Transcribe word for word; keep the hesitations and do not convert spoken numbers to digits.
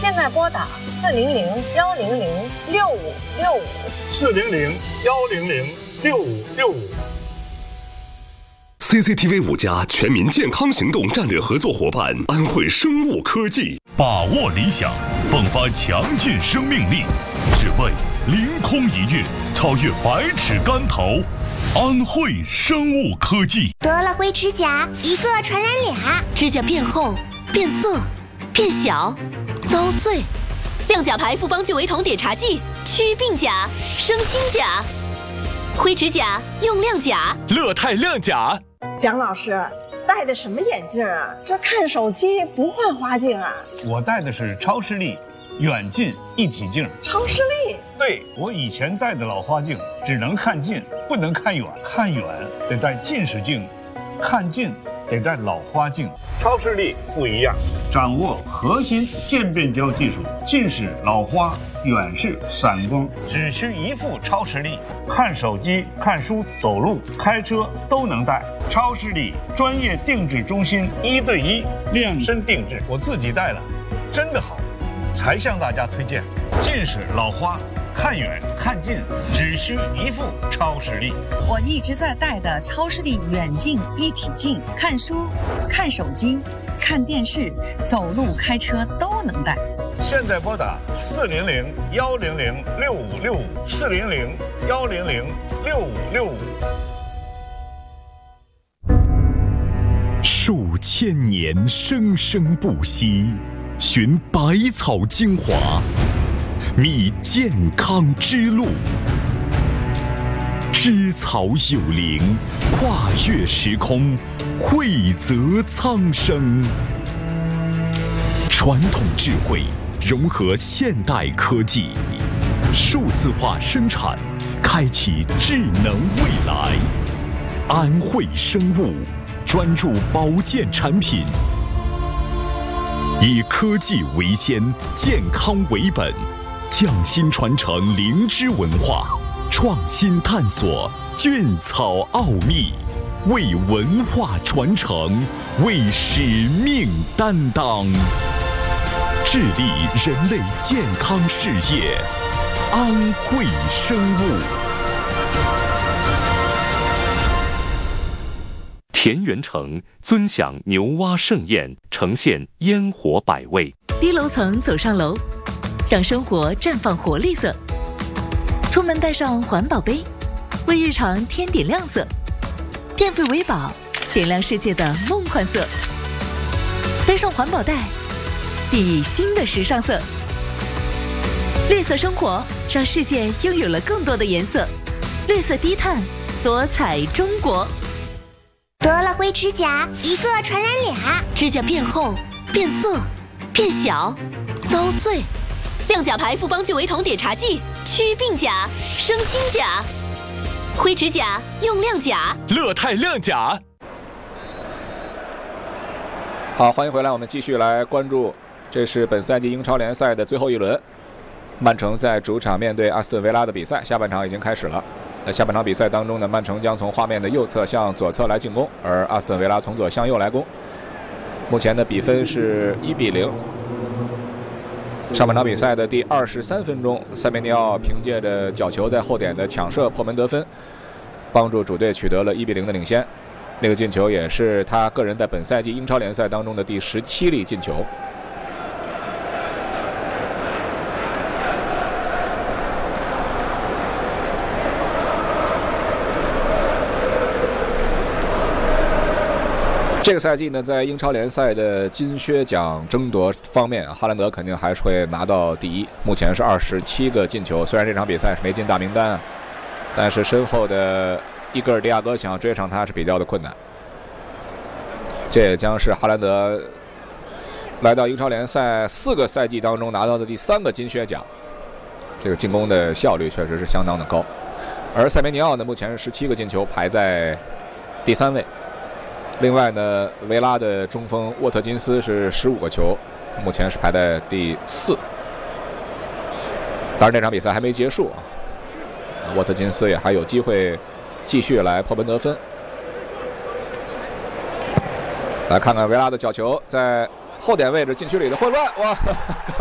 现在拨打四零零幺零零六五六五， 四零零幺零零六五六五。 C C T V 五家全民健康行动战略合作伙伴安慧生物科技， 把握理想，迸发强劲生命力，只为凌空一跃，超越百尺竿头。安慧生物科技得了灰指甲，一个传染俩， 指甲变厚、变色、变小、遭碎。亮甲牌复方聚维酮碘茶剂，祛病甲、生新甲。灰指甲用亮甲， 乐泰亮甲。 蒋老师戴的什么眼镜啊？这看手机不换花镜啊？ 我戴的是超视力远近一体镜。 超视力？ 对，我以前戴的老花镜只能看近，不能看远，看远得戴近视镜，看近得戴老花镜。超视力不一样，掌握核心渐变焦技术，近视、老花、远视、散光，只需一副超视力，看手机、看书、走路、开车都能戴。超视力专业定制中心，一对一量身定制，我自己戴了，真的好，才向大家推荐。近视、老花，看远看近只需一副超视力。 我一直在戴的超视力远近一体镜，看书、看手机、看电视、走路、开车都能戴。 现在拨打四零零幺零零六五六五，四零零幺零零六五六五。 数千年生生不息，寻百草精华，觅健康之路。知草有灵，跨越时空，汇泽苍生。传统智慧融合现代科技，数字化生产，开启智能未来。安慧生物专注保健产品，以科技为先，健康为本，匠心传承灵芝文化，创新探索菌草奥秘，为文化传承，为使命担当，致力人类健康事业。安慧生物。 田园城尊享牛蛙盛宴，呈现烟火百味。 低楼层走上楼，让生活绽放活力色。出门带上环保杯，为日常添点亮色。电费为宝，点亮世界的梦幻色。背上环保袋，熠熠新的时尚色。绿色生活，让世界拥有了更多的颜色。绿色低碳，多彩中国。 得了灰指甲，一个传染俩， 指甲变厚、变色、变小、遭碎。亮甲牌复方聚维酮碘茶剂，祛病甲、生新甲。灰指甲用亮甲， 乐泰亮甲。 好，欢迎回来，我们继续来关注，这是本赛季英超联赛的最后一轮，曼城在主场面对阿斯顿维拉的比赛，下半场已经开始了。在下半场比赛当中呢，曼城将从画面的右侧向左侧来进攻，而阿斯顿维拉从左向右来攻。目前的比分是一比零。上半场比赛的第二十三分钟，塞梅尼奥凭借着角球在后点的抢射破门得分，帮助主队取得了一比零的领先。那个进球也是他个人在本赛季英超联赛当中的第十七粒进球。这个赛季呢，在英超联赛的金靴奖争夺方面，哈兰德肯定还是会拿到第一。目前是二十七个进球，虽然这场比赛是没进大名单，但是身后的伊戈尔·迪亚哥想要追上他是比较的困难。这也将是哈兰德来到英超联赛四个赛季当中拿到的第三个金靴奖。这个进攻的效率确实是相当的高。而塞梅尼奥呢，目前是十七个进球，排在第三位。另外呢，维拉的中锋沃特金斯是十五个球，目前是排在第四。当然，这场比赛还没结束啊，沃特金斯也还有机会继续来破门得分。来看看维拉的角球，在后点位置禁区里的混乱，哇，